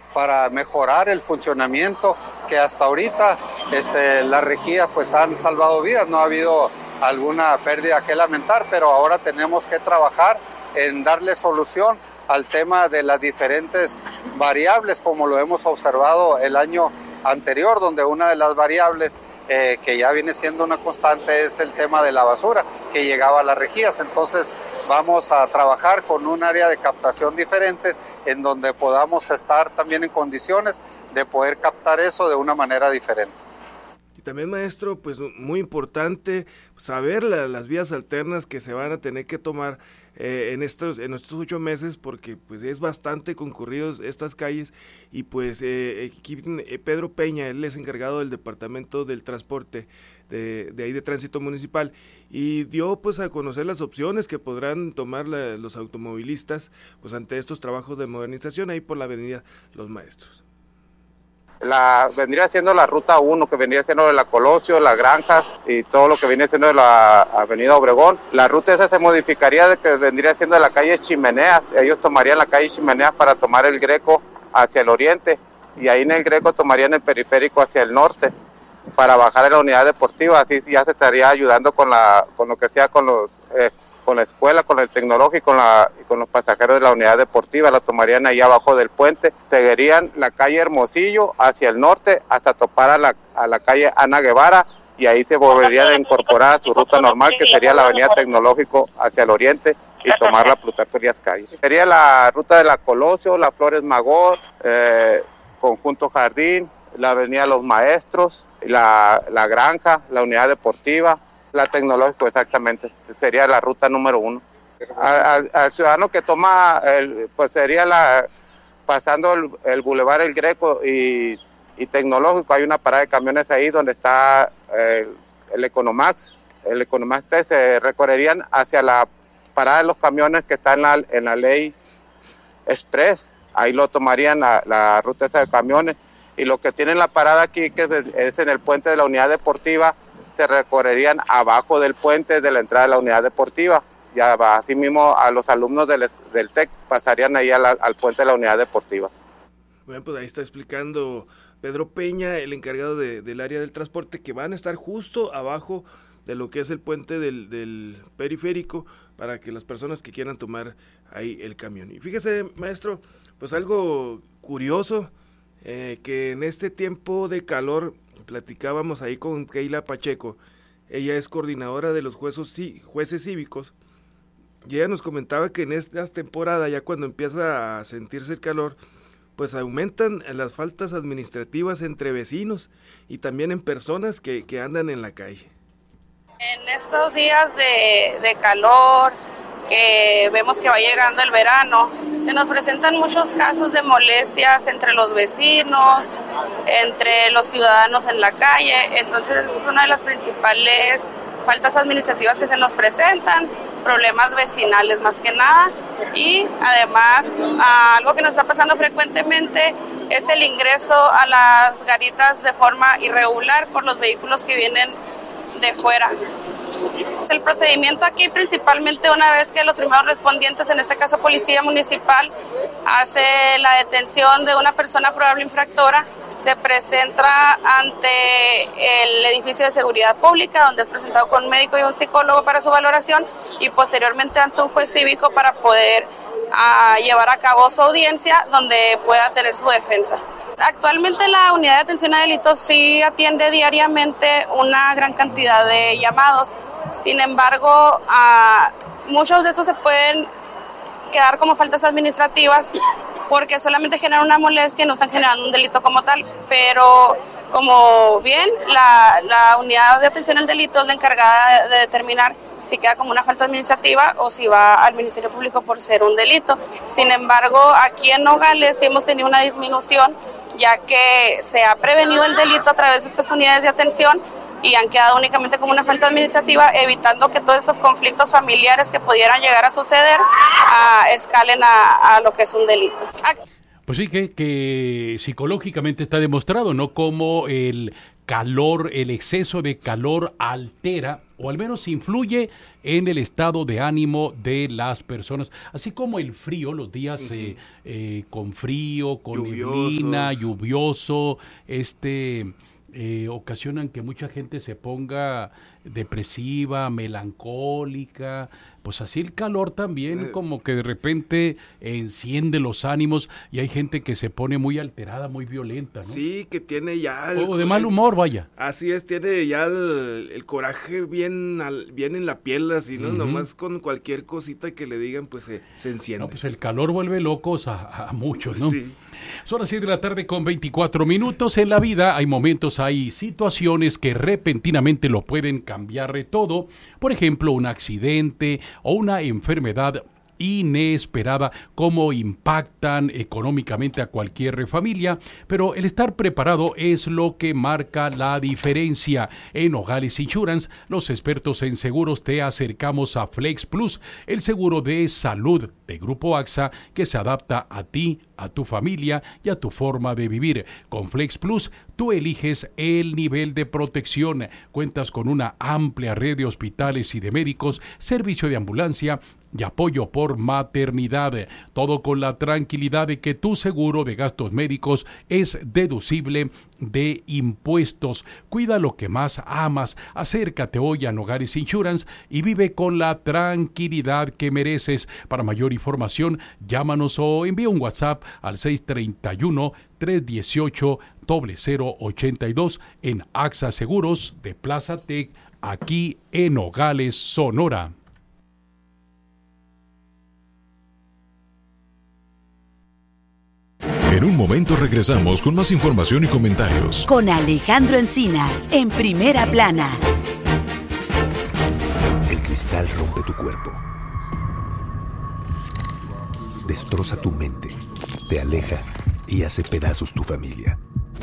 para mejorar el funcionamiento, que hasta ahorita las rejillas pues han salvado vidas, no ha habido alguna pérdida que lamentar, pero ahora tenemos que trabajar en darle solución al tema de las diferentes variables, como lo hemos observado el año anterior, donde una de las variables que ya viene siendo una constante es el tema de la basura que llegaba a las rejillas. Entonces vamos a trabajar con un área de captación diferente en donde podamos estar también en condiciones de poder captar eso de una manera diferente. Y también, maestro, pues muy importante saber las vías alternas que se van a tener que tomar en estos 8 meses, porque pues es bastante concurridos estas calles. Y pues Pedro Peña, él es encargado del departamento del transporte de ahí de tránsito municipal, y dio pues a conocer las opciones que podrán tomar los automovilistas pues ante estos trabajos de modernización ahí por la avenida Los Maestros. Vendría siendo la ruta 1, que vendría siendo de la Colosio, las Granjas y todo lo que viene siendo de la avenida Obregón. La ruta esa se modificaría de que vendría siendo de la calle Chimeneas. Ellos tomarían la calle Chimeneas para tomar el Greco hacia el oriente, y ahí en el Greco tomarían el periférico hacia el norte para bajar a la unidad deportiva. Así ya se estaría ayudando con lo que sea con la escuela, con el tecnológico y con los pasajeros de la unidad deportiva. La tomarían ahí abajo del puente, seguirían la calle Hermosillo hacia el norte hasta topar a la calle Ana Guevara, y ahí se volverían a incorporar a su ruta normal, que sería la avenida Tecnológico hacia el oriente y tomar la Plutarco Elías Calle. Sería la ruta de la Colosio, la Flores Magón, Conjunto Jardín, la avenida Los Maestros, la Granja, la unidad deportiva, la Tecnológico, exactamente, sería la ruta número 1. Al ciudadano que toma, pues sería pasando el Boulevard El Greco y Tecnológico, hay una parada de camiones ahí donde está el Economax. El Economax T, se recorrerían hacia la parada de los camiones que está en la ley Express. Ahí lo tomarían la ruta esa de camiones, y lo que tienen la parada aquí, que es en el puente de la unidad deportiva, se recorrerían abajo del puente de la entrada de la unidad deportiva. Ya así mismo a los alumnos del TEC pasarían ahí al puente de la unidad deportiva. Bueno, pues ahí está explicando Pedro Peña, el encargado del área del transporte, que van a estar justo abajo de lo que es el puente del periférico, para que las personas que quieran tomar ahí el camión. Y fíjese, maestro, pues algo curioso, que en este tiempo de calor, platicábamos ahí con Keila Pacheco, ella es coordinadora de los jueces cívicos, y ella nos comentaba que en esta temporada, ya cuando empieza a sentirse el calor, pues aumentan las faltas administrativas entre vecinos y también en personas que andan en la calle. En estos días de calor, que vemos que va llegando el verano, se nos presentan muchos casos de molestias entre los vecinos, entre los ciudadanos en la calle. Entonces es una de las principales faltas administrativas que se nos presentan, problemas vecinales más que nada, y además algo que nos está pasando frecuentemente es el ingreso a las garitas de forma irregular por los vehículos que vienen de fuera. El procedimiento aquí, principalmente una vez que los primeros respondientes, en este caso Policía Municipal, hace la detención de una persona probable infractora, se presenta ante el edificio de seguridad pública, donde es presentado con un médico y un psicólogo para su valoración, y posteriormente ante un juez cívico para poder llevar a cabo su audiencia, donde pueda tener su defensa. Actualmente la unidad de atención a delitos sí atiende diariamente una gran cantidad de llamados. Sin embargo, muchos de estos se pueden quedar como faltas administrativas porque solamente generan una molestia y no están generando un delito como tal. Pero como bien, la unidad de atención al delito es la encargada de determinar si queda como una falta administrativa o si va al Ministerio Público por ser un delito. Sin embargo, aquí en Nogales sí hemos tenido una disminución, ya que se ha prevenido el delito a través de estas unidades de atención y han quedado únicamente como una falta administrativa, evitando que todos estos conflictos familiares que pudieran llegar a suceder escalen a lo que es un delito. Pues sí, que psicológicamente está demostrado, ¿no? Como el calor, el exceso de calor altera o al menos influye en el estado de ánimo de las personas, así como el frío, los días con frío, con neblina, lluvioso, ocasionan que mucha gente se ponga depresiva, melancólica, pues así el calor también como que de repente enciende los ánimos y hay gente que se pone muy alterada, muy violenta, ¿no? Sí, que tiene ya... O de mal humor, vaya. Así es, tiene ya el coraje bien en la piel, así, ¿no? Nomás con cualquier cosita que le digan, pues se enciende. No, pues el calor vuelve locos a muchos, ¿no? Sí. Son las 7 de la tarde con 24 minutos. En la vida hay momentos, hay situaciones que repentinamente lo pueden cambiar de todo. Por ejemplo, un accidente o una enfermedad inesperada, cómo impactan económicamente a cualquier familia, pero el estar preparado es lo que marca la diferencia. En Nogales Insurance, los expertos en seguros, te acercamos a Flex Plus, el seguro de salud de Grupo AXA que se adapta a ti, a tu familia y a tu forma de vivir. Con Flex Plus, tú eliges el nivel de protección, cuentas con una amplia red de hospitales y de médicos, servicio de ambulancia y apoyo por maternidad, todo con la tranquilidad de que tu seguro de gastos médicos es deducible de impuestos. Cuida lo que más amas, acércate hoy a Nogales Insurance y vive con la tranquilidad que mereces. Para mayor información, llámanos o envía un WhatsApp al 631-318-0082 en AXA Seguros de Plaza Tec, aquí en Nogales, Sonora. En un momento regresamos con más información y comentarios. Con Alejandro Encinas, en Primera Plana. El cristal rompe tu cuerpo. Destroza tu mente. Te aleja y hace pedazos tu familia.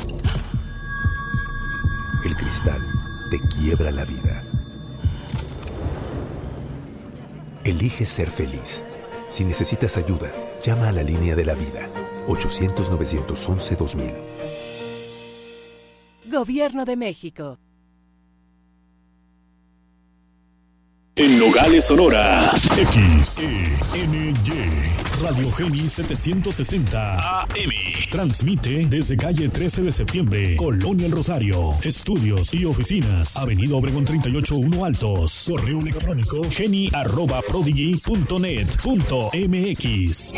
El cristal te quiebra la vida. Elige ser feliz. Si necesitas ayuda, llama a la línea de la vida. 800-911-2000. Gobierno de México. En Nogales, Sonora. XENY. Radio Geni 760 AM. Transmite desde calle 13 de septiembre, Colonia El Rosario. Estudios y oficinas. Avenida Obregón 38-1 Altos. Correo electrónico geni@prodigy.net.mx.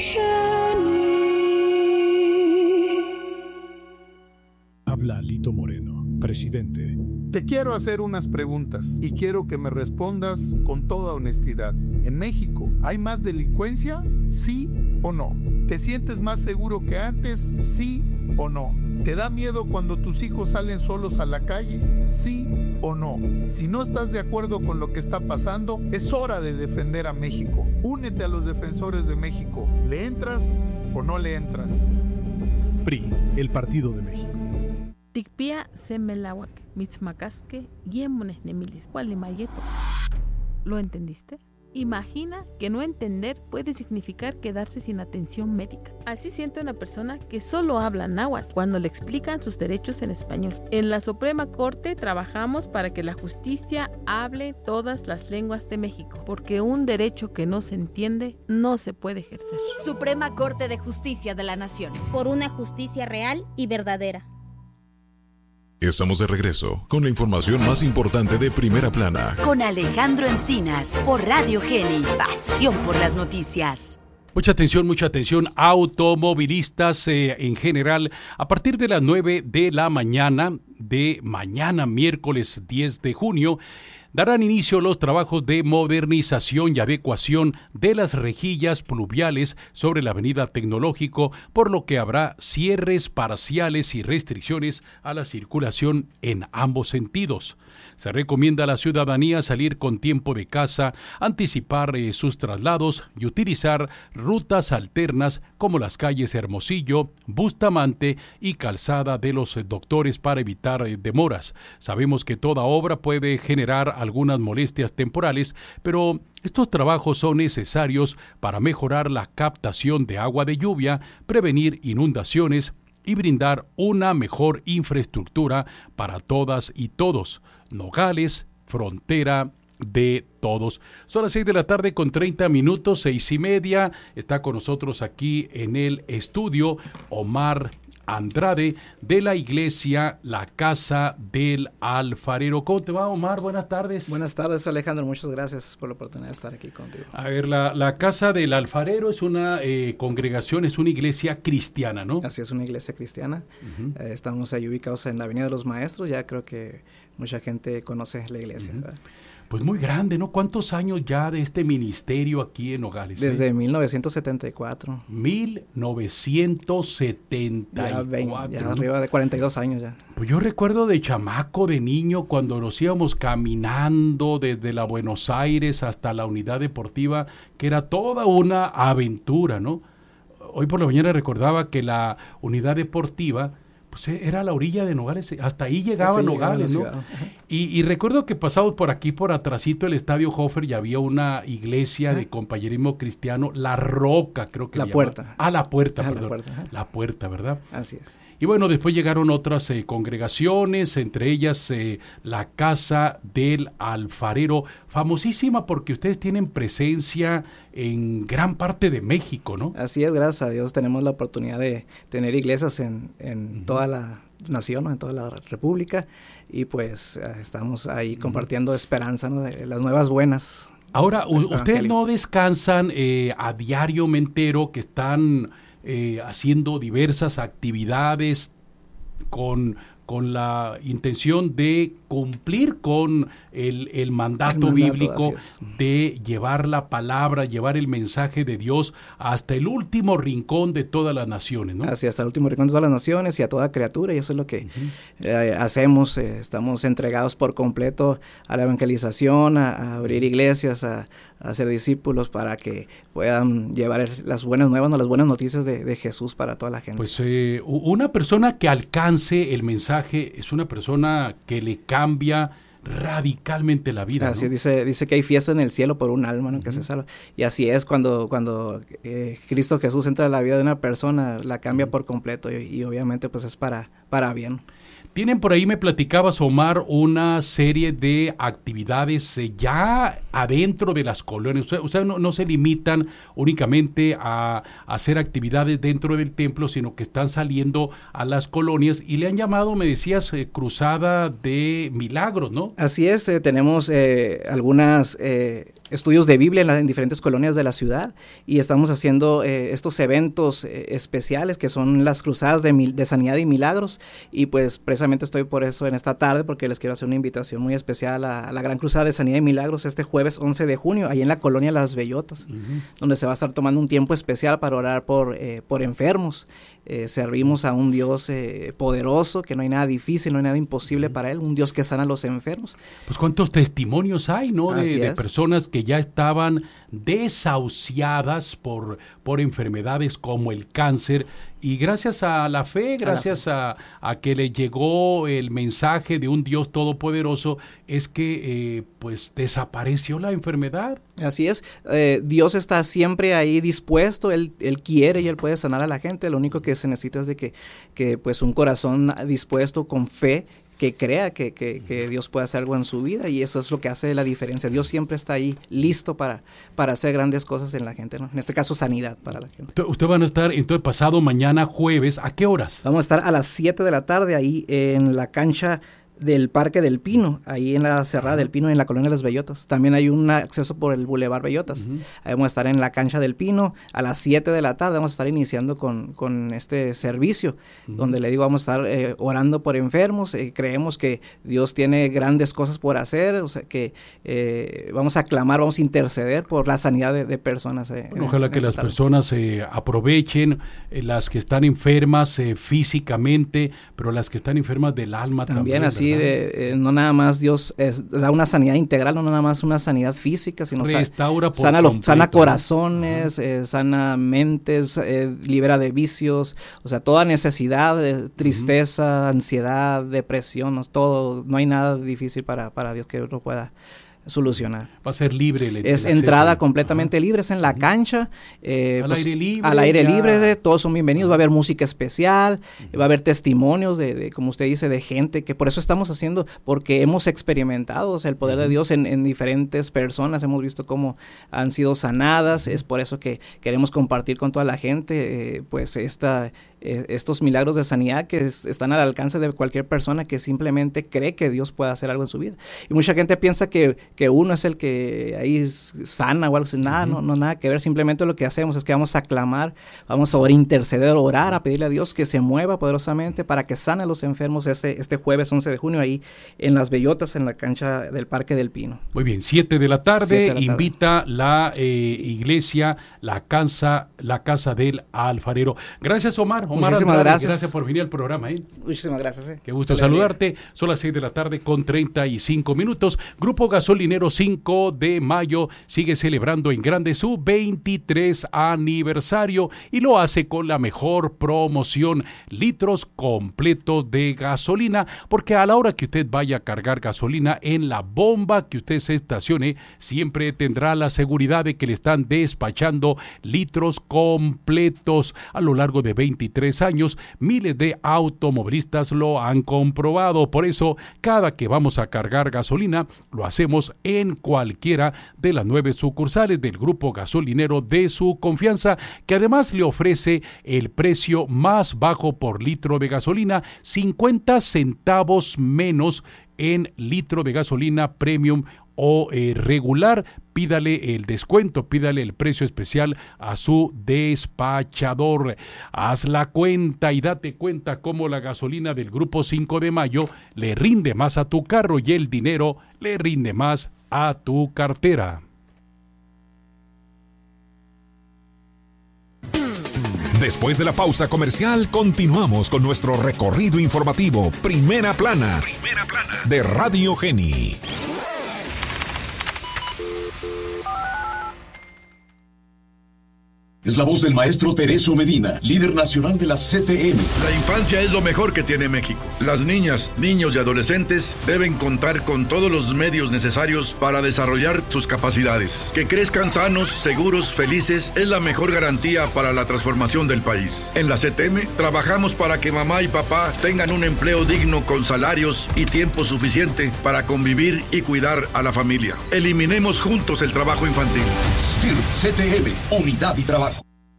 Habla Lito Moreno, presidente. Te quiero hacer unas preguntas y quiero que me respondas con toda honestidad. ¿En México hay más delincuencia? ¿Sí o no? ¿Te sientes más seguro que antes? ¿Sí o no? ¿Te da miedo cuando tus hijos salen solos a la calle? ¿Sí o no? Si no estás de acuerdo con lo que está pasando, es hora de defender a México. Únete a los defensores de México. ¿Le entras o no le entras? PRI, el Partido de México. Tikpia semelawak, mitzmacasque, yemones nemilis, mayeto. ¿Lo entendiste? Imagina que no entender puede significar quedarse sin atención médica. Así siente una persona que solo habla náhuatl cuando le explican sus derechos en español. En la Suprema Corte trabajamos para que la justicia hable todas las lenguas de México, porque un derecho que no se entiende no se puede ejercer. Suprema Corte de Justicia de la Nación. Por una justicia real y verdadera. Estamos de regreso con la información más importante de Primera Plana. Con Alejandro Encinas, por Radio Geni, pasión por las noticias. Mucha atención, automovilistas en general. A partir de las 9 de la mañana, miércoles 10 de junio, darán inicio los trabajos de modernización y adecuación de las rejillas pluviales sobre la avenida Tecnológico, por lo que habrá cierres parciales y restricciones a la circulación en ambos sentidos. Se recomienda a la ciudadanía salir con tiempo de casa, anticipar sus traslados y utilizar rutas alternas como las calles Hermosillo, Bustamante y Calzada de los Doctores para evitar demoras. Sabemos que toda obra puede generar algunas molestias temporales, pero estos trabajos son necesarios para mejorar la captación de agua de lluvia, prevenir inundaciones y brindar una mejor infraestructura para todas y todos. Nogales, frontera de todos. Son las 6 de la tarde con 30 minutos, 6:30. Está con nosotros aquí en el estudio Omar Andrade de la iglesia La Casa del Alfarero. ¿Cómo te va, Omar? Buenas tardes. Buenas tardes, Alejandro. Muchas gracias por la oportunidad de estar aquí contigo. A ver, la Casa del Alfarero es una congregación, es una iglesia cristiana, ¿no? Así es, una iglesia cristiana. Estamos ahí ubicados en la Avenida de los Maestros. Ya creo que mucha gente conoce la iglesia, ¿verdad? Pues muy grande, ¿no? ¿Cuántos años ya de este ministerio aquí en Nogales? Desde 1974. 1974. Ya arriba de 42 años ya. Pues yo recuerdo de chamaco, de niño, cuando nos íbamos caminando desde la Buenos Aires hasta la unidad deportiva, que era toda una aventura, ¿no? Hoy por la mañana recordaba que la unidad deportiva pues era a la orilla de Nogales, hasta ahí llegaba Nogales, ¿no? Y recuerdo que pasamos por aquí, por atrasito el Estadio Hofer, y había una iglesia de compañerismo cristiano, La Roca, creo que La Puerta. La Puerta, perdón. La Puerta, ¿verdad? Así es. Y bueno, después llegaron otras congregaciones, entre ellas la Casa del Alfarero, famosísima porque ustedes tienen presencia en gran parte de México, ¿no? Así es, gracias a Dios tenemos la oportunidad de tener iglesias en toda la nación, ¿no? En toda la república, y pues estamos ahí compartiendo esperanza, ¿no? De las nuevas buenas. Ahora, ustedes no descansan a diario, me entero que están haciendo diversas actividades con la intención de cumplir con el mandato bíblico de llevar la palabra, llevar el mensaje de Dios hasta el último rincón de todas las naciones, ¿no? Así, hasta el último rincón de todas las naciones y a toda criatura, y eso es lo que hacemos. Estamos entregados por completo a la evangelización, a abrir iglesias, a hacer discípulos para que puedan llevar las buenas nuevas, ¿no? Las buenas noticias de Jesús para toda la gente. Pues una persona que alcance el mensaje es una persona que le cambia radicalmente la vida, así, ¿no? Dice que hay fiesta en el cielo por un alma, ¿no? Que se salva. Y así es, cuando Cristo Jesús entra en la vida de una persona, la cambia por completo, y obviamente pues es para bien. Tienen por ahí, me platicabas, Omar, una serie de actividades ya adentro de las colonias. Ustedes no se limitan únicamente a hacer actividades dentro del templo, sino que están saliendo a las colonias y le han llamado, me decías, Cruzada de Milagros, ¿no? Así es, tenemos algunas estudios de Biblia en diferentes colonias de la ciudad, y estamos haciendo estos eventos especiales que son las cruzadas de sanidad y milagros, y pues precisamente estoy por eso en esta tarde, porque les quiero hacer una invitación muy especial a la gran cruzada de sanidad y milagros este jueves 11 de junio, ahí en la colonia Las Bellotas, donde se va a estar tomando un tiempo especial para orar por enfermos. Servimos a un Dios poderoso, que no hay nada difícil, no hay nada imposible para él, un Dios que sana a los enfermos. Pues cuántos testimonios hay, ¿no? De personas que ya estaban desahuciadas por enfermedades como el cáncer, y gracias a la fe, gracias a que le llegó el mensaje de un Dios todopoderoso, es que pues desapareció la enfermedad. Así es, Dios está siempre ahí dispuesto, él quiere y Él puede sanar a la gente. Lo único que se necesita es de que pues un corazón dispuesto con fe, que crea que Dios puede hacer algo en su vida, y eso es lo que hace la diferencia. Dios siempre está ahí listo para hacer grandes cosas en la gente, ¿no? En este caso, sanidad para la gente. Ustedes van a estar entonces pasado mañana jueves, ¿a qué horas? Vamos a estar a las 7 de la tarde ahí en la cancha del Parque del Pino, ahí en la Cerrada del Pino, en la colonia de Las Bellotas. También hay un acceso por el Boulevard Bellotas. Ahí vamos a estar en la cancha del Pino a las 7 de la tarde. Vamos a estar iniciando con este servicio, donde le digo, vamos a estar orando por enfermos. Creemos que Dios tiene grandes cosas por hacer, o sea que vamos a clamar, vamos a interceder por la sanidad de personas. Bueno, ojalá que las personas aprovechen, las que están enfermas físicamente, pero las que están enfermas del alma también, así no nada más Dios da una sanidad integral, no nada más una sanidad física, sino restaura por sana corazones, sana mentes, libera de vicios, o sea, toda necesidad, tristeza, ansiedad, depresión, todo, no hay nada difícil para Dios que lo pueda solucionar. Va a ser libre es entrada completamente libre, es en la cancha, al aire libre. Al aire libre, todos son bienvenidos, va a haber música especial, va a haber testimonios de, como usted dice, de gente, que por eso estamos haciendo, porque hemos experimentado, o sea, el poder de Dios en diferentes personas, hemos visto cómo han sido sanadas, es por eso que queremos compartir con toda la gente, pues estos milagros de sanidad que están al alcance de cualquier persona que simplemente cree que Dios puede hacer algo en su vida. Y mucha gente piensa que uno es el que ahí sana o algo así. Nada, no, nada que ver. Simplemente lo que hacemos es que vamos a clamar, vamos a interceder, orar, a pedirle a Dios que se mueva poderosamente para que sane a los enfermos este jueves 11 de junio ahí en Las Bellotas, en la cancha del Parque del Pino. Muy bien, 7 de la tarde, invita la iglesia, la casa del alfarero. Gracias, Omar. Muchísimas gracias. Gracias por venir al programa. Muchísimas gracias. Qué gusto saludarte. Son las 6 de la tarde con 35 minutos. Grupo Gasolinero 5 de Mayo sigue celebrando en grande su 23 aniversario y lo hace con la mejor promoción, litros completos de gasolina, porque a la hora que usted vaya a cargar gasolina en la bomba que usted se estacione, siempre tendrá la seguridad de que le están despachando litros completos. A lo largo de 23 años, miles de automovilistas lo han comprobado. Por eso, cada que vamos a cargar gasolina, lo hacemos en cualquiera de las 9 sucursales del grupo gasolinero de su confianza, que además le ofrece el precio más bajo por litro de gasolina, 50 centavos menos en litro de gasolina premium o regular. Pídale el descuento, pídale el precio especial a su despachador. Haz la cuenta y date cuenta cómo la gasolina del Grupo 5 de Mayo le rinde más a tu carro y el dinero le rinde más a tu cartera. Después de la pausa comercial, continuamos con nuestro recorrido informativo Primera Plana de Radio Geni. Es la voz del maestro Tereso Medina, líder nacional de la CTM. La infancia es lo mejor que tiene México. Las niñas, niños y adolescentes deben contar con todos los medios necesarios para desarrollar sus capacidades. Que crezcan sanos, seguros, felices es la mejor garantía para la transformación del país. En la CTM trabajamos para que mamá y papá tengan un empleo digno con salarios y tiempo suficiente para convivir y cuidar a la familia. Eliminemos juntos el trabajo infantil. STIR CTM, unidad y trabajo.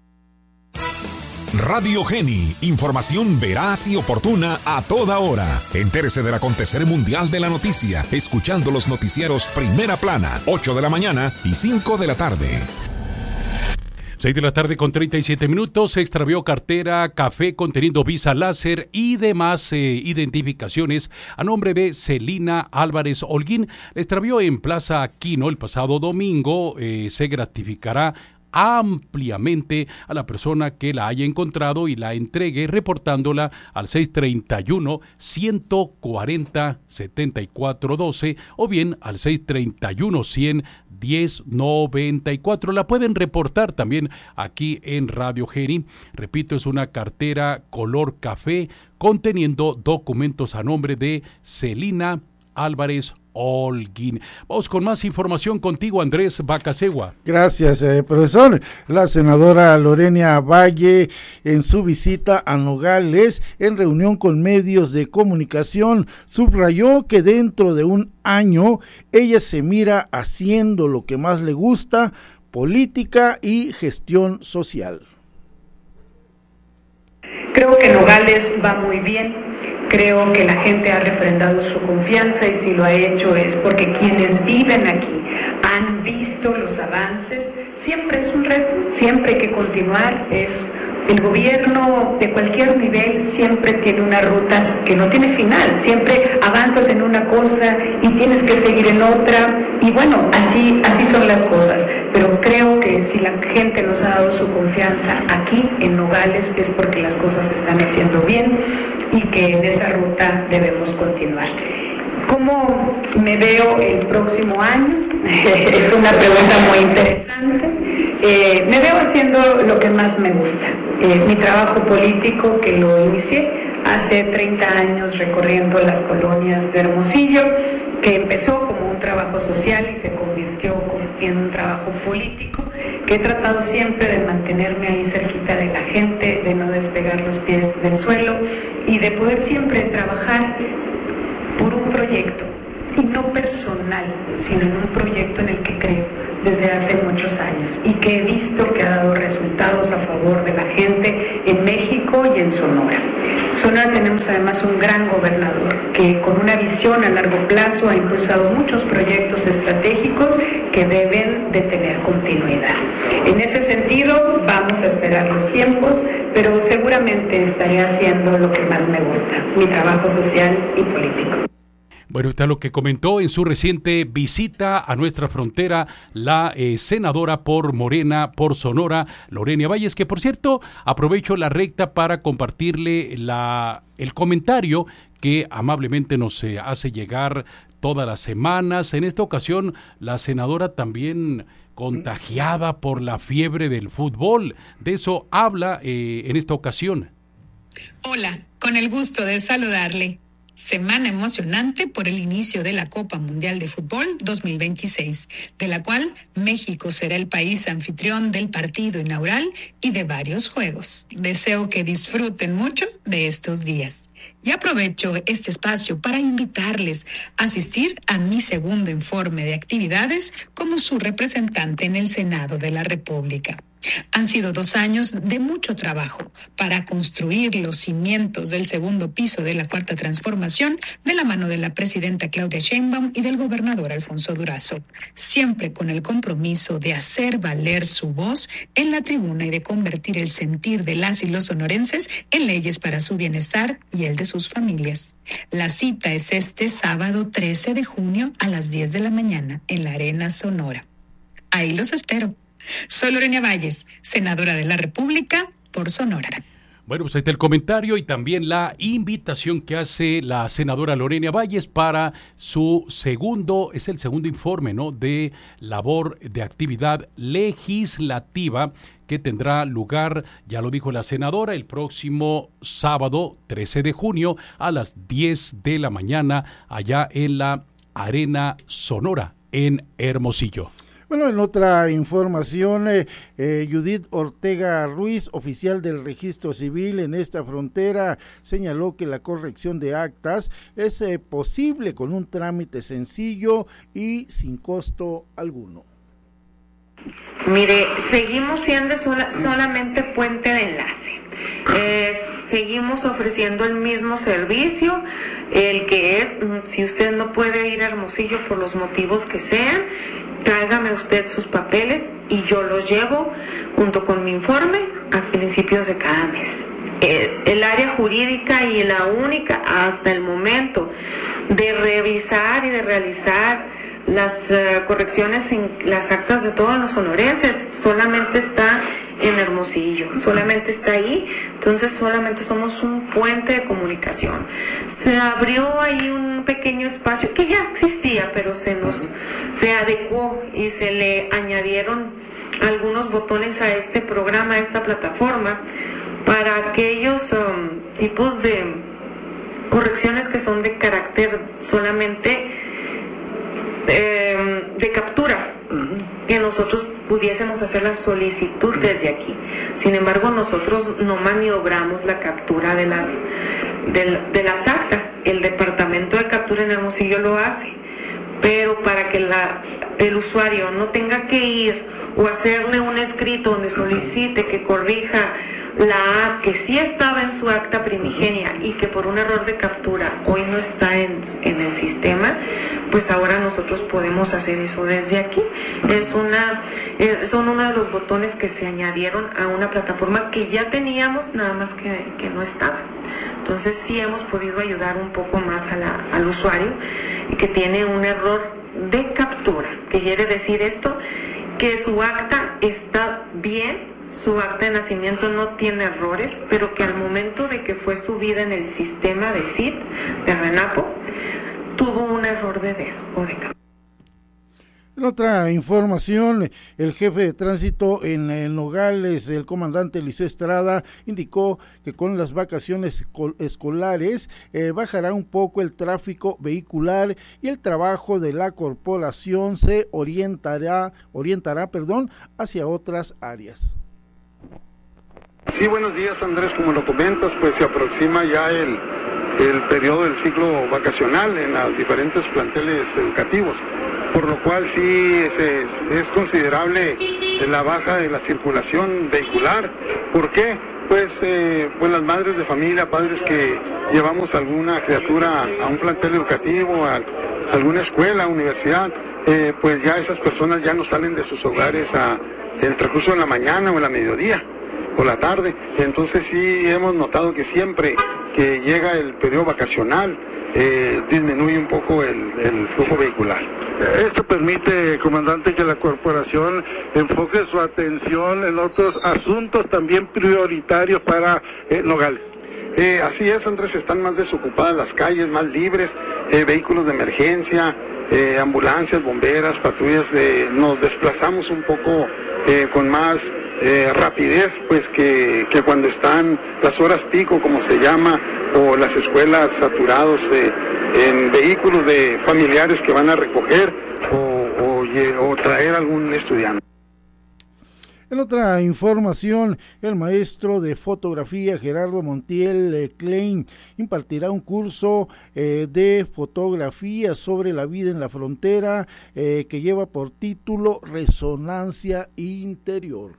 Radio Geni, información veraz y oportuna a toda hora. Entérese del acontecer mundial de la noticia, escuchando los noticieros Primera Plana, 8 de la mañana y 5 de la tarde. 6 de la tarde con 37 minutos, se extravió cartera, café conteniendo visa láser y demás identificaciones a nombre de Celina Álvarez Holguín. La extravió en Plaza Aquino el pasado domingo, se gratificará ampliamente a la persona que la haya encontrado y la entregue reportándola al 631-140-7412 o bien al 631-100-1094. La pueden reportar también aquí en Radio Geni. Repito, es una cartera color café conteniendo documentos a nombre de Celina Álvarez Holguín. Vamos con más información contigo, Andrés Bacasegua. Gracias, profesor. La senadora Lorena Valle, en su visita a Nogales, en reunión con medios de comunicación, subrayó que dentro de un año ella se mira haciendo lo que más le gusta, política y gestión social. Creo que Nogales va muy bien. Creo que la gente ha refrendado su confianza y si lo ha hecho es porque quienes viven aquí han visto los avances. Siempre es un reto, siempre hay que continuar. El gobierno de cualquier nivel siempre tiene unas rutas que no tiene final. Siempre avanzas en una cosa y tienes que seguir en otra. Y bueno, así son las cosas. Pero creo que si la gente nos ha dado su confianza aquí en Nogales es porque las cosas se están haciendo bien y que en esa ruta debemos continuar. ¿Cómo me veo el próximo año? Es una pregunta muy interesante. Me veo haciendo lo que más me gusta. Mi trabajo político, que lo inicié hace 30 años recorriendo las colonias de Hermosillo, que empezó como un trabajo social y se convirtió en un trabajo político, que he tratado siempre de mantenerme ahí cerquita de la gente, de no despegar los pies del suelo y de poder siempre trabajar por un proyecto, y no personal, sino en un proyecto en el que creo desde hace muchos años y que he visto que ha dado resultados a favor de la gente en México y en Sonora. En Sonora tenemos además un gran gobernador que con una visión a largo plazo ha impulsado muchos proyectos estratégicos que deben de tener continuidad. En ese sentido, vamos a esperar los tiempos, pero seguramente estaré haciendo lo que más me gusta, mi trabajo social y político. Bueno, está lo que comentó en su reciente visita a nuestra frontera la senadora por Morena, por Sonora, Lorena Valles, que por cierto, aprovecho la recta para compartirle el comentario que amablemente nos hace llegar todas las semanas. En esta ocasión, la senadora también contagiada por la fiebre del fútbol. De eso habla en esta ocasión. Hola, con el gusto de saludarle. Semana emocionante por el inicio de la Copa Mundial de Fútbol 2026, de la cual México será el país anfitrión del partido inaugural y de varios juegos. Deseo que disfruten mucho de estos días. Y aprovecho este espacio para invitarles a asistir a mi segundo informe de actividades como su representante en el Senado de la República. Han sido 2 años de mucho trabajo para construir los cimientos del segundo piso de la Cuarta Transformación de la mano de la presidenta Claudia Sheinbaum y del gobernador Alfonso Durazo, siempre con el compromiso de hacer valer su voz en la tribuna y de convertir el sentir de las y los sonorenses en leyes para su bienestar y el de sus familias. La cita es este sábado 13 de junio a las 10 de la mañana en la Arena Sonora. Ahí los espero. Soy Lorena Valles, senadora de la República por Sonora. Bueno, pues ahí está el comentario y también la invitación que hace la senadora Lorena Valles para su segundo informe, ¿no?, de labor de actividad legislativa que tendrá lugar, ya lo dijo la senadora, el próximo sábado 13 de junio a las 10 de la mañana allá en la Arena Sonora en Hermosillo. Bueno, en otra información, Judith Ortega Ruiz, oficial del Registro Civil en esta frontera, señaló que la corrección de actas es posible con un trámite sencillo y sin costo alguno. Mire, seguimos siendo solamente puente de enlace. Seguimos ofreciendo el mismo servicio, el que es, si usted no puede ir a Hermosillo por los motivos que sean, tráigame usted sus papeles y yo los llevo junto con mi informe a principios de cada mes. El área jurídica y la única hasta el momento de revisar y de realizar las correcciones en las actas de todos los sonorenses solamente está en Hermosillo, solamente está ahí, entonces solamente somos un puente de comunicación. Se abrió ahí un pequeño espacio que ya existía, pero se adecuó y se le añadieron algunos botones a este programa, a esta plataforma, para aquellos tipos de correcciones que son de carácter solamente de captura, que nosotros pudiésemos hacer la solicitud desde aquí. Sin embargo, nosotros no maniobramos la captura de las actas. El departamento de captura en Hermosillo lo hace, pero para que el usuario no tenga que ir o hacerle un escrito donde solicite que corrija la A que sí estaba en su acta primigenia y que por un error de captura hoy no está en el sistema, pues ahora nosotros podemos hacer eso desde aquí. Son uno de los botones que se añadieron a una plataforma que ya teníamos, nada más que no estaba. Entonces sí hemos podido ayudar un poco más al usuario y que tiene un error de captura, que quiere decir esto, que su acta está bien, su acta de nacimiento no tiene errores, pero que al momento de que fue subida en el sistema de CIT, de RENAPO, tuvo un error de dedo o de captura. En otra información, el jefe de tránsito en Nogales, el comandante Eliseo Estrada, indicó que con las vacaciones escolares bajará un poco el tráfico vehicular y el trabajo de la corporación se orientará hacia otras áreas. Sí, buenos días, Andrés. Como lo comentas, pues se aproxima ya el periodo del ciclo vacacional en los diferentes planteles educativos, por lo cual sí es considerable la baja de la circulación vehicular. ¿Por qué? Pues las madres de familia, padres que llevamos alguna criatura a un plantel educativo, a alguna escuela, universidad, pues ya esas personas ya no salen de sus hogares el transcurso de la mañana o en la mediodía o la tarde. Entonces sí hemos notado que siempre que llega el periodo vacacional disminuye un poco el flujo vehicular. Esto permite, comandante, que la corporación enfoque su atención en otros asuntos también prioritarios para Nogales. Así es, Andrés, están más desocupadas las calles, más libres, vehículos de emergencia, ambulancias, bomberas, patrullas, nos desplazamos un poco con más rapidez, pues que cuando están las horas pico, como se llama, o las escuelas saturados en vehículos de familiares que van a recoger o traer algún estudiante. En otra información, el maestro de fotografía Gerardo Montiel Klein impartirá un curso de fotografía sobre la vida en la frontera que lleva por título Resonancia Interior.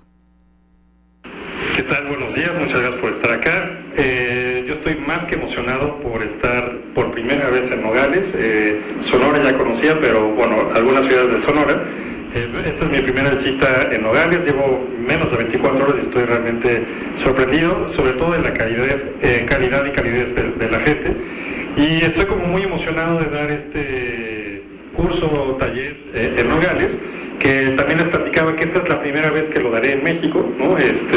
¿Qué tal? Buenos días, muchas gracias por estar acá. Yo estoy más que emocionado por estar por primera vez en Nogales. Sonora ya conocía, pero bueno, algunas ciudades de Sonora. Esta es mi primera visita en Nogales, llevo menos de 24 horas y estoy realmente sorprendido, sobre todo de la calidad y calidez de la gente. Y estoy como muy emocionado de dar este curso o taller en Nogales, que también les platicaba que esta es la primera vez que lo daré en México, ¿no?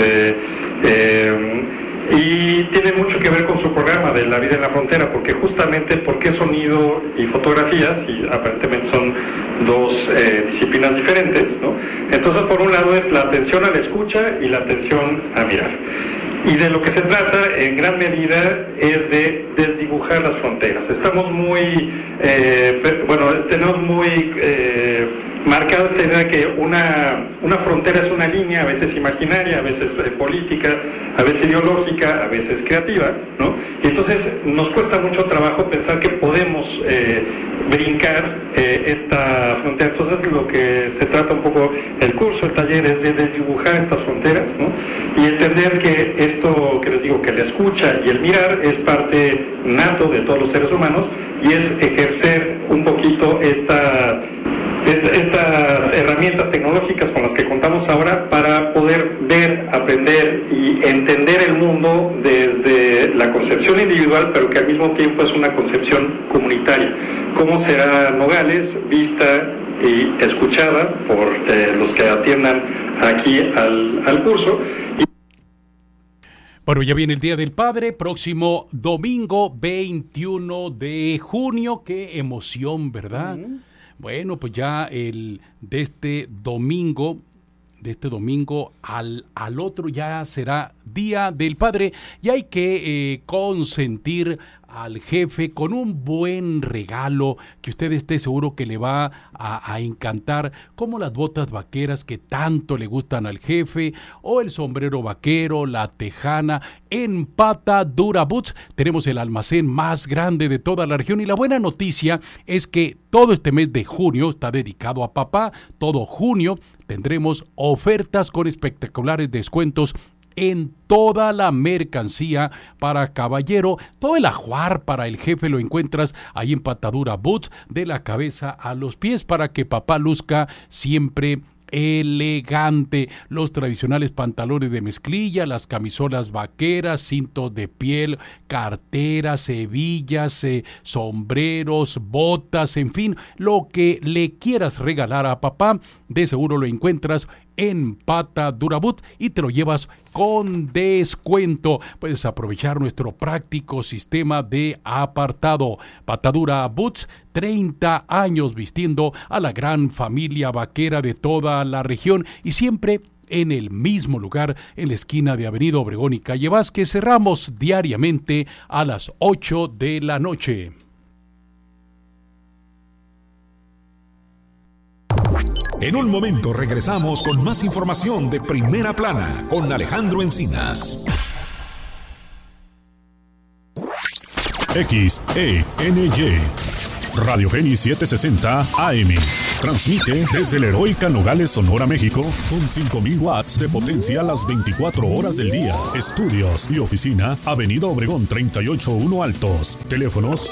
Y tiene mucho que ver con su programa de La Vida en la Frontera, porque justamente porque sonido y fotografías, y aparentemente son dos disciplinas diferentes, ¿no? Entonces, por un lado es la atención a la escucha y la atención a mirar. Y de lo que se trata, en gran medida, es de desdibujar las fronteras. Estamos muy, tenemos muy marcado esta idea de que una frontera es una línea, a veces imaginaria, a veces política, a veces ideológica, a veces creativa, ¿no? Y entonces nos cuesta mucho trabajo pensar que podemos brincar esta frontera. Entonces lo que se trata un poco el curso, el taller, es de desdibujar estas fronteras, ¿no? Y entender que esto que les digo, que la escucha y el mirar es parte nato de todos los seres humanos y es ejercer un poquito estas herramientas tecnológicas con las que contamos ahora para poder ver, aprender y entender el mundo desde la concepción individual, pero que al mismo tiempo es una concepción comunitaria. ¿Cómo será Nogales vista y escuchada por los que atiendan aquí al curso? Bueno, ya viene el Día del Padre, próximo domingo 21 de junio. ¡Qué emoción!, ¿verdad? Bueno, pues ya de este domingo al otro ya será Día del Padre y hay que consentir al jefe con un buen regalo que usted esté seguro que le va a encantar, como las botas vaqueras que tanto le gustan al jefe, o el sombrero vaquero, la tejana. En Patadura Boots tenemos el almacén más grande de toda la región y la buena noticia es que todo este mes de junio está dedicado a papá. Todo junio tendremos ofertas con espectaculares descuentos en toda la mercancía para caballero. Todo el ajuar para el jefe lo encuentras ahí en Patadura Boots, de la cabeza a los pies, para que papá luzca siempre elegante. Los tradicionales pantalones de mezclilla, las camisolas vaqueras, cintos de piel, carteras, hebillas, sombreros, botas, en fin, lo que le quieras regalar a papá, de seguro lo encuentras en Patadura Boot y te lo llevas con descuento. Puedes aprovechar nuestro práctico sistema de apartado. Patadura Boots, 30 años vistiendo a la gran familia vaquera de toda la región y siempre en el mismo lugar, en la esquina de Avenida Obregón y Calle Vázquez. Cerramos diariamente a las 8 de la noche. En un momento regresamos con más información de Primera Plana con Alejandro Encinas. XENY Radio Génis 760 AM. Transmite desde la heroica Nogales, Sonora, México, con 5,000 watts de potencia las 24 horas del día. Estudios y oficina, Avenida Obregón 381 Altos. Teléfonos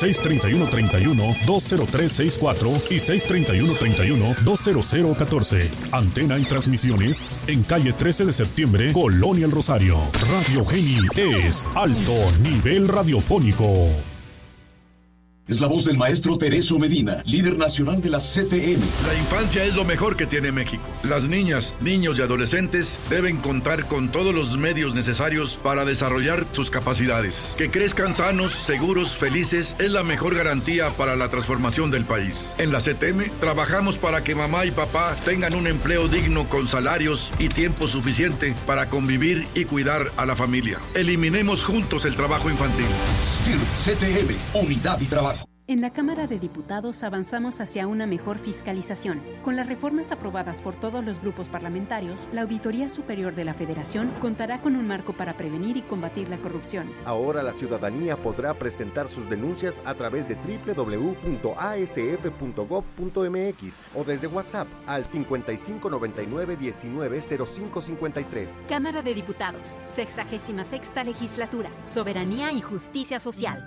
631-31-20364 y 631-31-20014. Antena y transmisiones en calle 13 de septiembre, Colonia El Rosario. Radio Génis es alto nivel radiofónico. Es la voz del maestro Tereso Medina, líder nacional de la CTM. La infancia es lo mejor que tiene México. Las niñas, niños y adolescentes deben contar con todos los medios necesarios para desarrollar sus capacidades. Que crezcan sanos, seguros, felices es la mejor garantía para la transformación del país. En la CTM trabajamos para que mamá y papá tengan un empleo digno con salarios y tiempo suficiente para convivir y cuidar a la familia. Eliminemos juntos el trabajo infantil. STIR CTM, unidad y trabajo. En la Cámara de Diputados avanzamos hacia una mejor fiscalización. Con las reformas aprobadas por todos los grupos parlamentarios, la Auditoría Superior de la Federación contará con un marco para prevenir y combatir la corrupción. Ahora la ciudadanía podrá presentar sus denuncias a través de www.asf.gov.mx o desde WhatsApp al 5599-190553. Cámara de Diputados, 66ª Legislatura, Soberanía y Justicia Social.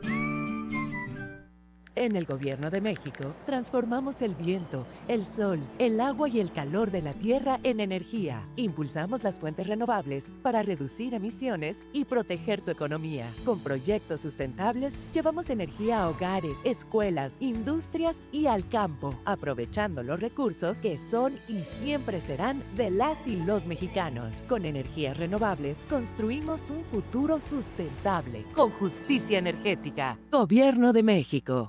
En el Gobierno de México, transformamos el viento, el sol, el agua y el calor de la tierra en energía. Impulsamos las fuentes renovables para reducir emisiones y proteger tu economía. Con proyectos sustentables, llevamos energía a hogares, escuelas, industrias y al campo, aprovechando los recursos que son y siempre serán de las y los mexicanos. Con energías renovables, construimos un futuro sustentable, con justicia energética. Gobierno de México.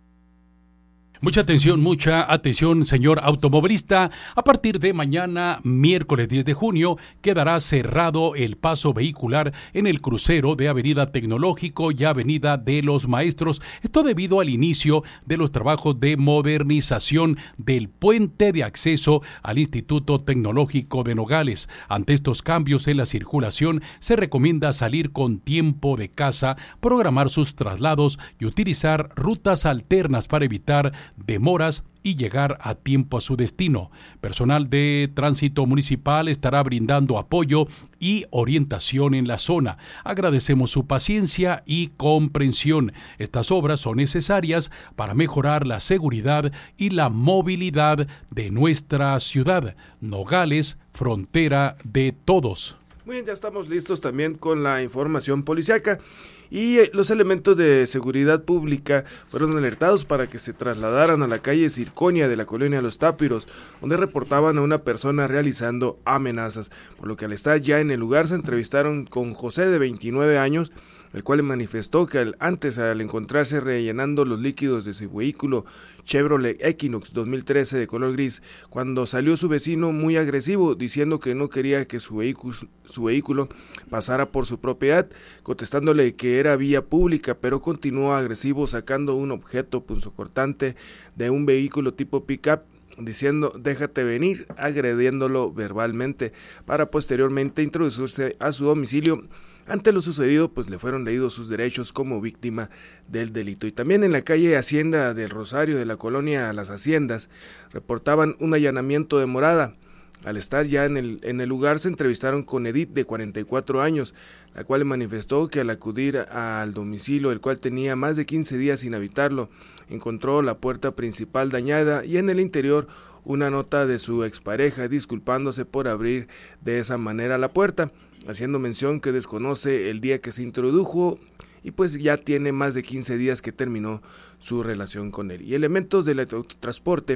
Mucha atención, señor automovilista. A partir de mañana, miércoles 10 de junio, quedará cerrado el paso vehicular en el crucero de Avenida Tecnológico y Avenida de los Maestros. Esto debido al inicio de los trabajos de modernización del puente de acceso al Instituto Tecnológico de Nogales. Ante estos cambios en la circulación, se recomienda salir con tiempo de casa, programar sus traslados y utilizar rutas alternas para evitar demoras y llegar a tiempo a su destino. Personal de tránsito municipal estará brindando apoyo y orientación en la zona. Agradecemos su paciencia y comprensión. Estas obras son necesarias para mejorar la seguridad y la movilidad de nuestra ciudad. Nogales, frontera de todos. Muy bien, ya estamos listos también con la información policiaca. Y los elementos de seguridad pública fueron alertados para que se trasladaran a la calle Circonia de la colonia Los Tápiros, donde reportaban a una persona realizando amenazas, por lo que al estar ya en el lugar se entrevistaron con José, de 29 años, el cual manifestó que al encontrarse rellenando los líquidos de su vehículo Chevrolet Equinox 2013 de color gris, cuando salió su vecino muy agresivo, diciendo que no quería que su vehículo pasara por su propiedad, contestándole que era vía pública, pero continuó agresivo sacando un objeto punzocortante de un vehículo tipo pick-up, diciendo déjate venir, agrediéndolo verbalmente, para posteriormente introducirse a su domicilio. Ante lo sucedido, pues le fueron leídos sus derechos como víctima del delito. Y también en la calle Hacienda del Rosario de la colonia Las Haciendas reportaban un allanamiento de morada. Al estar ya en el lugar se entrevistaron con Edith, de 44 años, la cual manifestó que al acudir al domicilio, el cual tenía más de 15 días sin habitarlo, encontró la puerta principal dañada y en el interior una nota de su expareja disculpándose por abrir de esa manera la puerta, haciendo mención que desconoce el día que se introdujo y pues ya tiene más de 15 días que terminó su relación con él. Y elementos del autotransporte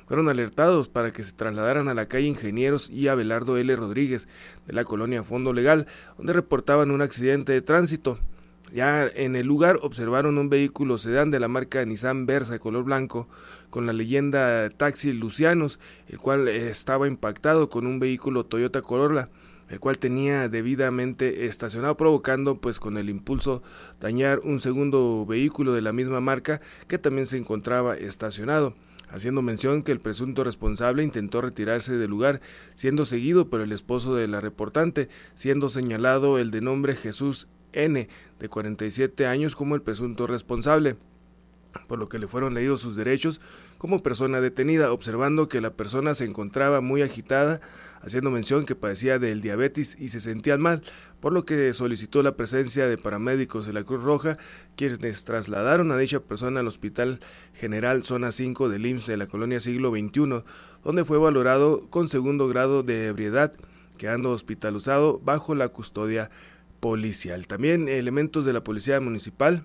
fueron alertados para que se trasladaran a la calle Ingenieros y Abelardo L. Rodríguez de la colonia Fondo Legal, donde reportaban un accidente de tránsito. Ya en el lugar observaron un vehículo sedán de la marca Nissan Versa color blanco con la leyenda Taxi Lucianos, el cual estaba impactado con un vehículo Toyota Corolla, el cual tenía debidamente estacionado, provocando pues con el impulso dañar un segundo vehículo de la misma marca que también se encontraba estacionado, haciendo mención que el presunto responsable intentó retirarse del lugar, siendo seguido por el esposo de la reportante, siendo señalado el de nombre Jesús N, de 47 años, como el presunto responsable, por lo que le fueron leídos sus derechos como persona detenida, observando que la persona se encontraba muy agitada, haciendo mención que padecía del diabetes y se sentía mal, por lo que solicitó la presencia de paramédicos de la Cruz Roja, quienes trasladaron a dicha persona al Hospital General Zona 5 del IMSS de la colonia Siglo XXI, donde fue valorado con segundo grado de ebriedad, quedando hospitalizado bajo la custodia policial. También elementos de la policía municipal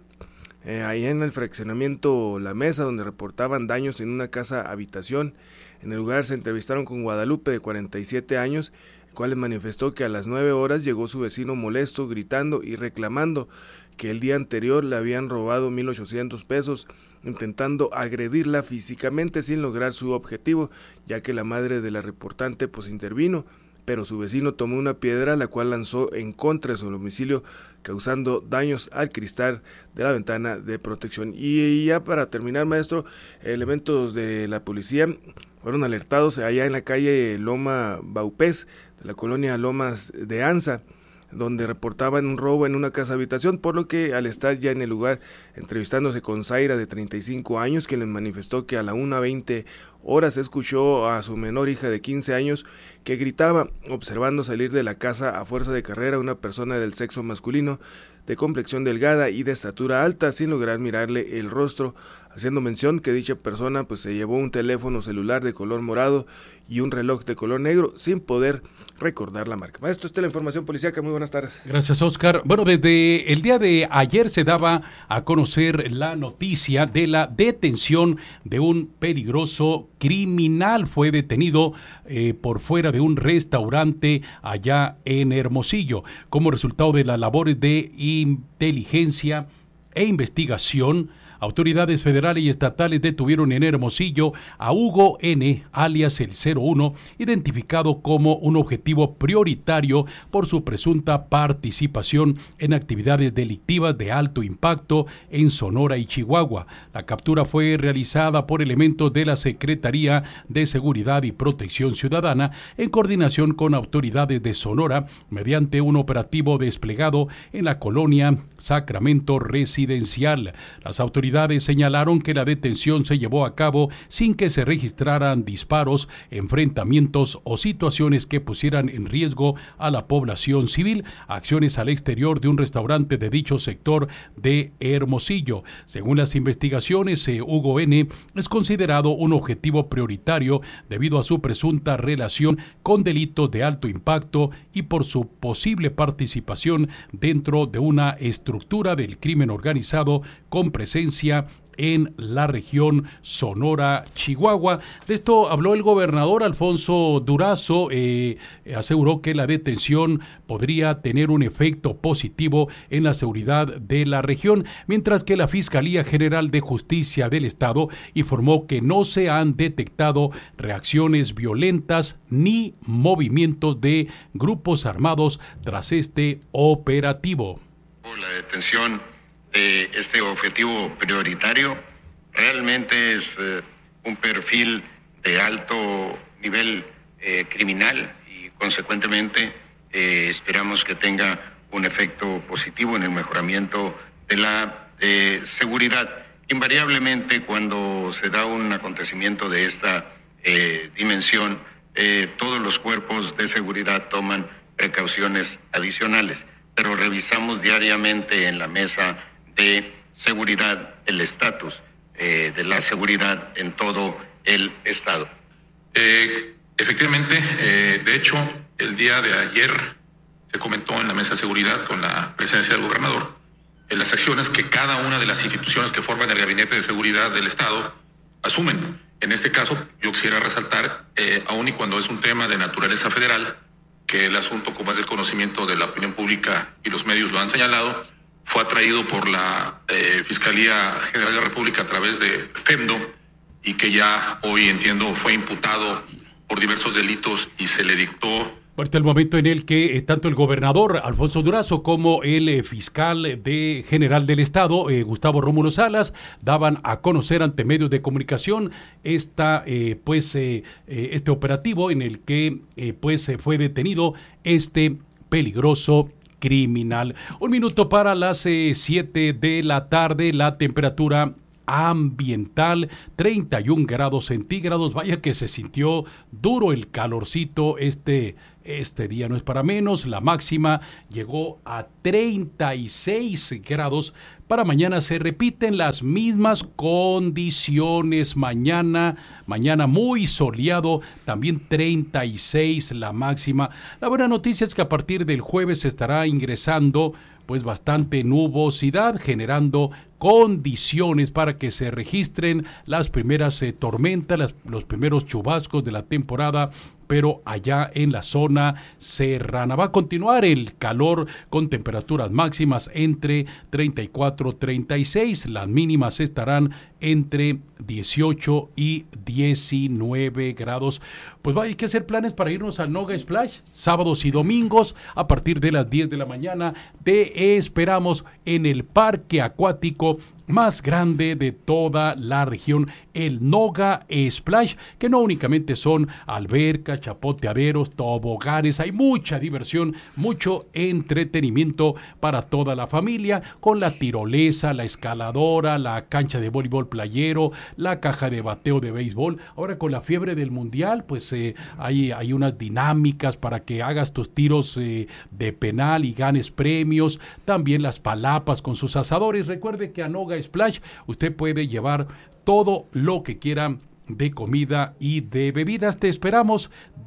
ahí en el fraccionamiento La Mesa, donde reportaban daños en una casa habitación. En el lugar se entrevistaron con Guadalupe, de 47 años, el cual les manifestó que a las 9 horas llegó su vecino molesto, gritando y reclamando que el día anterior le habían robado 1,800 pesos, intentando agredirla físicamente sin lograr su objetivo, ya que la madre de la reportante pues intervino, pero su vecino tomó una piedra, la cual lanzó en contra de su domicilio, causando daños al cristal de la ventana de protección. Y ya para terminar, maestro, elementos de la policía fueron alertados allá en la calle Loma Baupés, de la colonia Lomas de Anza, donde reportaban un robo en una casa habitación, por lo que al estar ya en el lugar entrevistándose con Zaira, de 35 años, que les manifestó que a la 1:20 horas escuchó a su menor hija de 15 años que gritaba, observando salir de la casa a fuerza de carrera una persona del sexo masculino, de complexión delgada y de estatura alta, sin lograr mirarle el rostro, haciendo mención que dicha persona pues se llevó un teléfono celular de color morado y un reloj de color negro, sin poder recordar la marca. Maestro, esta es la información policíaca. Muy buenas tardes. Gracias, Oscar. Bueno, desde el día de ayer se daba a conocer la noticia de la detención de un peligroso criminal. Fue detenido por fuera de un restaurante allá en Hermosillo. Como resultado de las labores de inteligencia e investigación, autoridades federales y estatales detuvieron en Hermosillo a Hugo N., alias el 01, identificado como un objetivo prioritario por su presunta participación en actividades delictivas de alto impacto en Sonora y Chihuahua. La captura fue realizada por elementos de la Secretaría de Seguridad y Protección Ciudadana en coordinación con autoridades de Sonora mediante un operativo desplegado en la colonia Sacramento Residencial. Las autoridades señalaron que la detención se llevó a cabo sin que se registraran disparos, enfrentamientos o situaciones que pusieran en riesgo a la población civil, acciones al exterior de un restaurante de dicho sector de Hermosillo. Según las investigaciones, Hugo N. es considerado un objetivo prioritario debido a su presunta relación con delitos de alto impacto y por su posible participación dentro de una estructura del crimen organizado con presencia en la región Sonora-Chihuahua. De esto habló el gobernador Alfonso Durazo. Aseguró que la detención podría tener un efecto positivo en la seguridad de la región, mientras que la Fiscalía General de Justicia del Estado informó que no se han detectado reacciones violentas ni movimientos de grupos armados tras este operativo. La detención de este objetivo prioritario realmente es un perfil de alto nivel criminal y consecuentemente esperamos que tenga un efecto positivo en el mejoramiento de la seguridad. Invariablemente cuando se da un acontecimiento de esta dimensión, todos los cuerpos de seguridad toman precauciones adicionales, pero revisamos diariamente en la mesa de seguridad el estatus de la seguridad en todo el estado. Efectivamente, de hecho, el día de ayer se comentó en la mesa de seguridad con la presencia del gobernador en las acciones que cada una de las instituciones que forman el gabinete de seguridad del estado asumen En este caso, yo quisiera resaltar, aun y cuando es un tema de naturaleza federal, que el asunto, como es del conocimiento de la opinión pública y los medios lo han señalado, fue atraído por la Fiscalía General de la República a través de FEMDO, y que ya hoy, entiendo, fue imputado por diversos delitos y se le dictó. Hasta el momento en el que tanto el gobernador Alfonso Durazo como el fiscal general del estado, Gustavo Rómulo Salas, daban a conocer ante medios de comunicación este operativo en el que fue detenido este peligroso criminal. 1 minuto para las 7 de la tarde, la temperatura ambiental 31 grados centígrados. Vaya que se sintió duro el calorcito este día, no es para menos. La máxima llegó a 36 grados. Para mañana se repiten las mismas condiciones. Mañana muy soleado, también 36 la máxima. La buena noticia es que a partir del jueves se estará ingresando pues bastante nubosidad, generando condiciones para que se registren las primeras tormentas, los primeros chubascos de la temporada, pero allá en la zona serrana. Va a continuar el calor con temperaturas máximas entre 34 y 36, las mínimas estarán entre 18 y 19 grados. Pues hay que hacer planes para irnos al Noga Splash, sábados y domingos, a partir de las 10 de la mañana. Te esperamos en el parque acuático más grande de toda la región, el Noga Splash, que no únicamente son albercas, chapoteaderos, toboganes, hay mucha diversión, mucho entretenimiento para toda la familia, con la tirolesa, la escaladora, la cancha de voleibol playero, la caja de bateo de béisbol. Ahora con la fiebre del mundial, pues hay unas dinámicas para que hagas tus tiros de penal y ganes premios, también las palapas con sus asadores. Recuerde que a Noga Splash usted puede llevar todo lo que quiera de comida y de bebidas. Te esperamos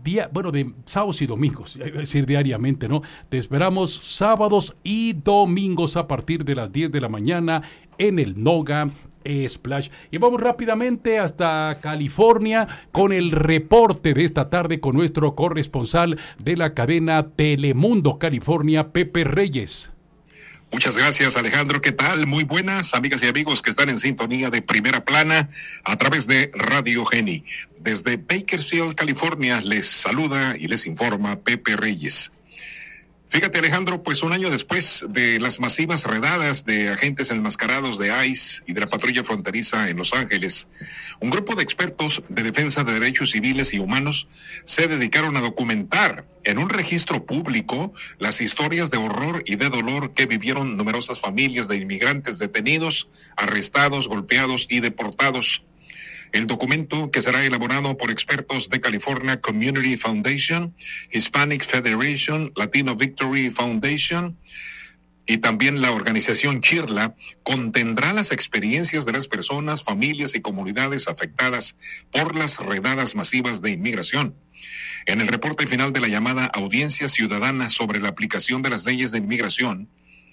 de sábados y domingos, iba a decir diariamente, ¿no? Te esperamos sábados y domingos a partir de las 10 de la mañana en el Noga Splash. Y vamos rápidamente hasta California con el reporte de esta tarde con nuestro corresponsal de la cadena Telemundo California, Pepe Reyes. Muchas gracias, Alejandro. ¿Qué tal? Muy buenas, amigas y amigos que están en sintonía de Primera Plana a través de Radio Geni. Desde Bakersfield, California, les saluda y les informa Pepe Reyes. Fíjate, Alejandro, pues un año después de las masivas redadas de agentes enmascarados de ICE y de la patrulla fronteriza en Los Ángeles, un grupo de expertos de defensa de derechos civiles y humanos se dedicaron a documentar en un registro público las historias de horror y de dolor que vivieron numerosas familias de inmigrantes detenidos, arrestados, golpeados y deportados. El documento, que será elaborado por expertos de California Community Foundation, Hispanic Federation, Latino Victory Foundation y también la organización CHIRLA, contendrá las experiencias de las personas, familias y comunidades afectadas por las redadas masivas de inmigración. En el reporte final de la llamada Audiencia Ciudadana sobre la aplicación de las leyes de inmigración,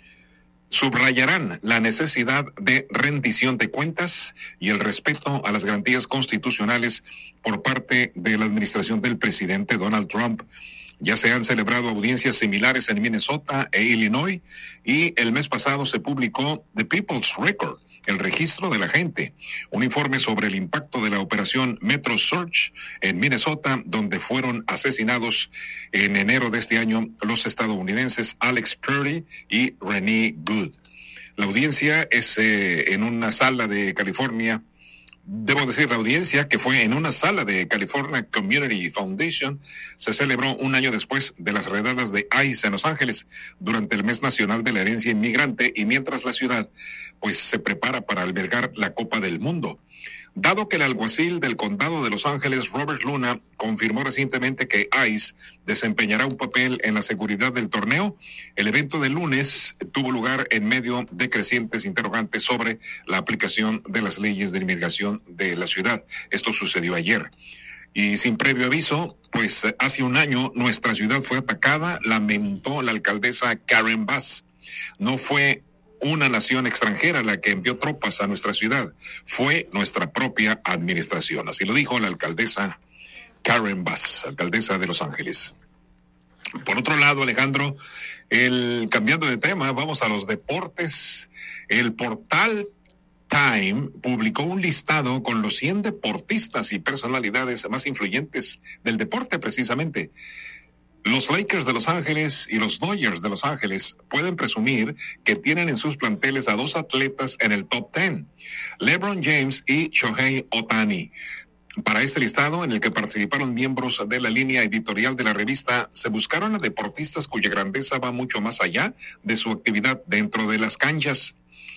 subrayarán la necesidad de rendición de cuentas y el respeto a las garantías constitucionales por parte de la administración del presidente Donald Trump. Ya se han celebrado audiencias similares en Minnesota e Illinois y el mes pasado se publicó The People's Record, el registro de la gente, un informe sobre el impacto de la operación Metro Search en Minnesota, donde fueron asesinados en enero de este año los estadounidenses Alex Purdy y Renee Good. La audiencia es en una sala de California. Debo decir, la audiencia, que fue en una sala de California Community Foundation, se celebró un año después de las redadas de ICE en Los Ángeles durante el Mes Nacional de la Herencia Inmigrante y mientras la ciudad pues se prepara para albergar la Copa del Mundo. Dado que el alguacil del condado de Los Ángeles, Robert Luna, confirmó recientemente que ICE desempeñará un papel en la seguridad del torneo, el evento del lunes tuvo lugar en medio de crecientes interrogantes sobre la aplicación de las leyes de inmigración de la ciudad. Esto sucedió ayer. Y sin previo aviso, pues hace un año nuestra ciudad fue atacada, lamentó la alcaldesa Karen Bass. No fue una nación extranjera la que envió tropas a nuestra ciudad. Fue nuestra propia administración. Así lo dijo la alcaldesa Karen Bass, alcaldesa de Los Ángeles. Por otro lado, Alejandro, cambiando de tema, vamos a los deportes. El portal Time publicó un listado con los 100 deportistas y personalidades más influyentes del deporte, precisamente. Los Lakers de Los Ángeles y los Dodgers de Los Ángeles pueden presumir que tienen en sus planteles a 2 atletas en el top 10, LeBron James y Shohei Ohtani. Para este listado, en el que participaron miembros de la línea editorial de la revista, se buscaron a deportistas cuya grandeza va mucho más allá de su actividad dentro de las canchas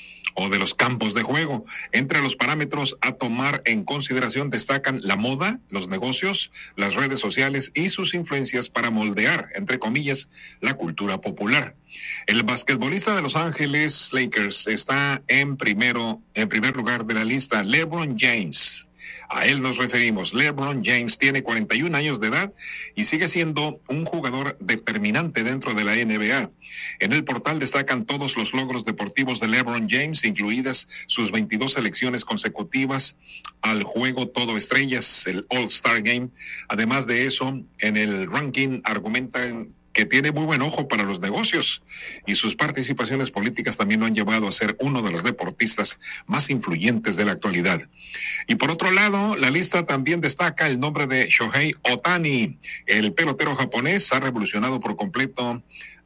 o de los campos de juego. Entre los parámetros a tomar en consideración destacan la moda, los negocios, las redes sociales y sus influencias para moldear, entre comillas, la cultura popular. El basquetbolista de Los Ángeles Lakers está en primer lugar de la lista, LeBron James. A él nos referimos. LeBron James tiene 41 años de edad y sigue siendo un jugador determinante dentro de la NBA. En el portal destacan todos los logros deportivos de LeBron James, incluidas sus 22 selecciones consecutivas al juego todo estrellas, el All-Star Game. Además de eso, en el ranking argumentan que tiene muy buen ojo para los negocios y sus participaciones políticas también lo han llevado a ser uno de los deportistas más influyentes de la actualidad. Y por otro lado, la lista también destaca el nombre de Shohei Ohtani. El pelotero japonés ha revolucionado por completo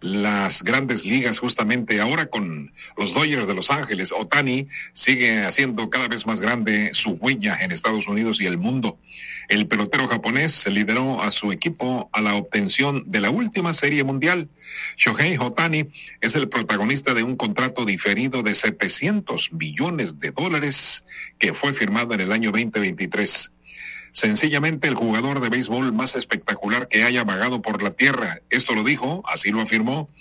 las grandes ligas justamente ahora con los Dodgers de Los Ángeles. Ohtani sigue haciendo cada vez más grande su huella en Estados Unidos y el mundo. El pelotero japonés lideró a su equipo a la obtención de la última Serie Mundial. Shohei Ohtani es el protagonista de un contrato diferido de $700 millones que fue firmado en el año 2023. Sencillamente el jugador de béisbol más espectacular que haya vagado por la tierra. Esto lo dijo, así lo afirmó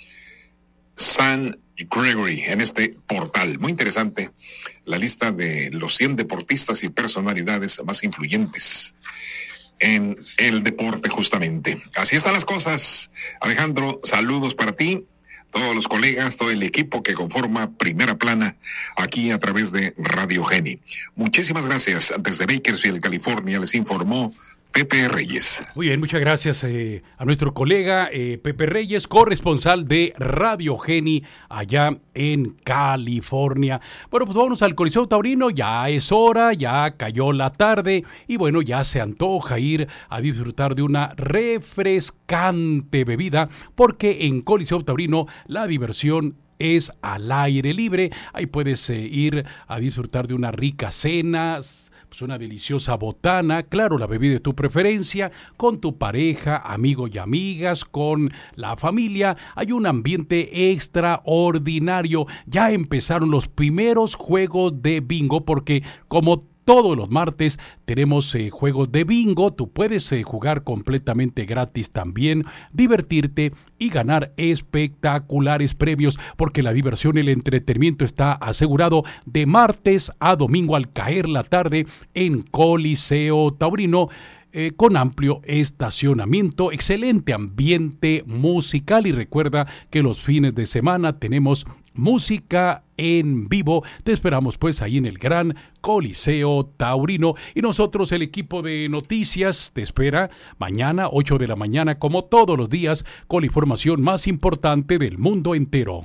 Sam Gregory en este portal. Muy interesante la lista de los 100 deportistas y personalidades más influyentes en el deporte justamente. Así están las cosas. Alejandro, saludos para ti, todos los colegas, todo el equipo que conforma Primera Plana aquí a través de Radio Geni. Muchísimas gracias. Desde Bakersfield, California, les informó Pepe Reyes. Muy bien, muchas gracias a nuestro colega Pepe Reyes, corresponsal de Radio Geni allá en California. Bueno, pues vámonos al Coliseo Taurino, ya es hora, ya cayó la tarde y bueno, ya se antoja ir a disfrutar de una refrescante bebida porque en Coliseo Taurino la diversión es al aire libre. Ahí puedes ir a disfrutar de una rica cena, pues una deliciosa botana, claro, la bebida de tu preferencia, con tu pareja, amigos y amigas, con la familia. Hay un ambiente extraordinario. Ya empezaron los primeros juegos de bingo porque como todos los martes tenemos juegos de bingo. Tú puedes jugar completamente gratis también, divertirte y ganar espectaculares premios porque la diversión y el entretenimiento está asegurado de martes a domingo al caer la tarde en Coliseo Taurino. Con amplio estacionamiento, excelente ambiente musical y recuerda que los fines de semana tenemos música en vivo. Te esperamos pues ahí en el gran Coliseo Taurino y nosotros el equipo de noticias te espera mañana 8 de la mañana como todos los días con la información más importante del mundo entero.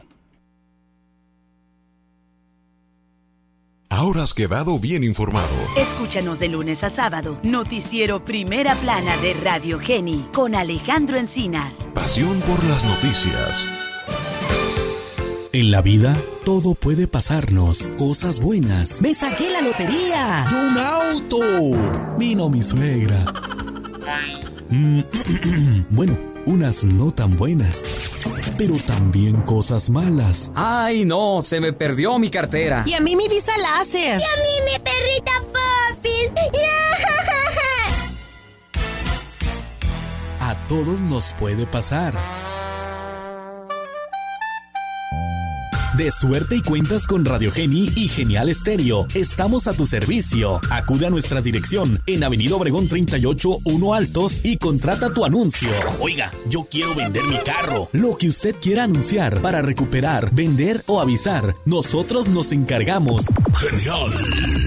Ahora has quedado bien informado. Escúchanos de lunes a sábado, Noticiero Primera Plana de Radio Geni, con Alejandro Encinas. Pasión por las noticias. En la vida, todo puede pasarnos. Cosas buenas. ¡Me saqué la lotería! ¡Y un auto! Vino mi suegra. Bueno, unas no tan buenas, pero también cosas malas. ¡Ay, no! Se me perdió mi cartera. Y a mí mi visa láser. Y a mí mi perrita Popis. A todos nos puede pasar. De suerte y cuentas con Radio Geni y Genial Estéreo. Estamos a tu servicio. Acude a nuestra dirección en Avenida Obregón 38, 1 Altos y contrata tu anuncio. Oiga, yo quiero vender mi carro. Lo que usted quiera anunciar para recuperar, vender o avisar, nosotros nos encargamos. Genial.